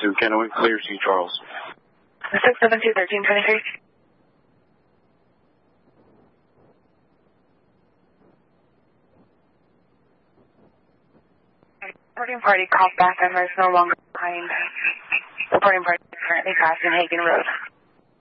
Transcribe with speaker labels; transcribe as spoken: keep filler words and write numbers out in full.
Speaker 1: to Kennewick, clear C. Charles.
Speaker 2: six seven two, one three two three. Reporting party called back and there's no longer behind. Reporting party currently crashed in Hagen Road.